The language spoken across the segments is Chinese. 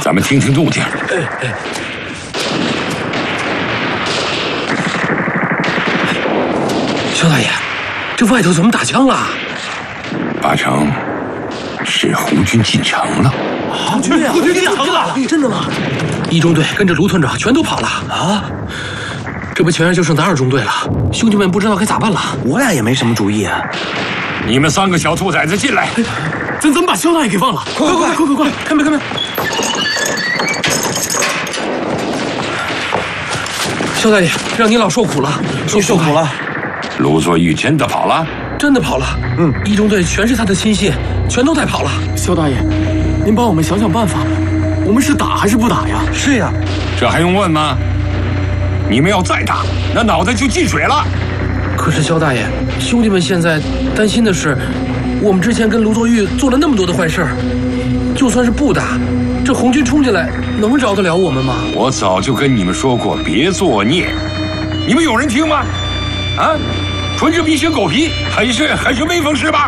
咱们听听动静。 肖大爷，这外头怎么打枪了？ 八成是红军进城了。 红军进城了？真的吗？一中队跟着卢团长全都跑了啊！这不全就剩咱2中队了，兄弟们不知道该咋办了。 我俩也没什么主意啊。 你们3个小兔崽子进来！ 咱怎么把肖大爷给放了？快！开门！肖大爷，让您老受苦了， 受苦了。 卢作义真的跑了？ 真的跑了。一中队全是他的亲信，全都带跑了。 肖大爷，您帮我们想想办法，我们是打还是不打呀？ 是呀， 这还用问吗？你们要再打，那脑袋就进水了。 可是肖大爷，兄弟们现在担心的是，我们之前跟卢作义做了那么多的坏事，就算是不打，这红军冲进来能饶得了我们吗？ 我早就跟你们说过，别作孽。你们有人听吗？啊，纯是鼻血狗皮，很是威风是吧？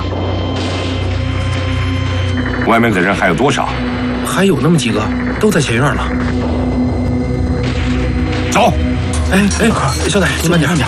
外面的人还有多少？ 还有那么几个，都在前院了。 走。 肖大爷，您慢点。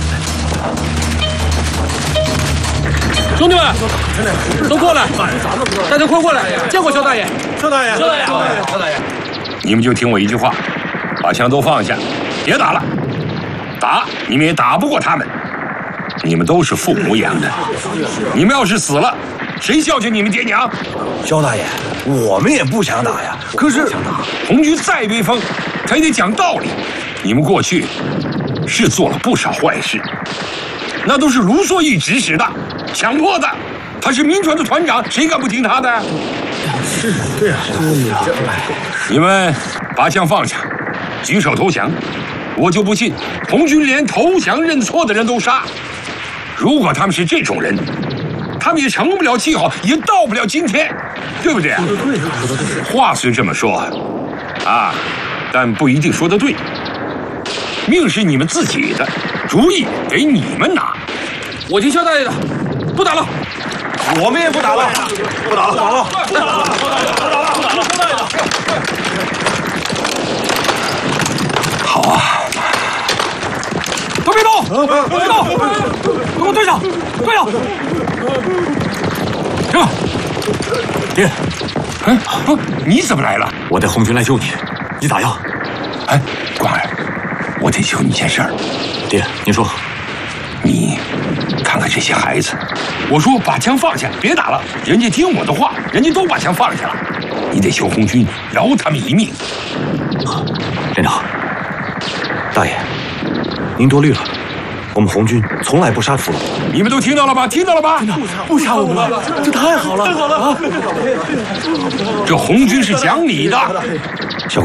兄弟们，都过来！大家快过来！见过肖大爷！ 肖大爷！ 你们就听我一句话，把枪都放下，别打了。打你们也打不过他们，你们都是父母养的，你们要是死了，谁孝敬你们爹娘？ 肖大爷，我们也不想打呀，可是红军再威风，他也得讲道理。你们过去是做了不少坏事，那都是卢作义指使的，强迫的。他是民传的团长，谁敢不听他的？ 是，对呀。 你们把枪放下，举手投降。我就不信红军连投降认错的人都杀。如果他们是这种人，他们也成不了气候，也到不了今天，对不对？话虽这么说，啊，但不一定说得对。命是你们自己的，主意得你们拿。 我听肖大爷的，不打了。 我们也不打了，不打了。 好啊， 都别动，别动，给我对上，对上。 停！爹，不，你怎么来了？ 我带红军来救你，你咋样？ 哎，光儿，我得求你件事儿。 爹，您说。 你看看这些孩子，我说把枪放下，别打了，人家听我的话，人家都把枪放下了。你得求红军饶他们一命。 连长，大爷，您多虑了，我们红军从来不杀俘虏。 你们都听到了吧？听到了吧？ 不杀我们了，这太好了！ 这红军是讲理的。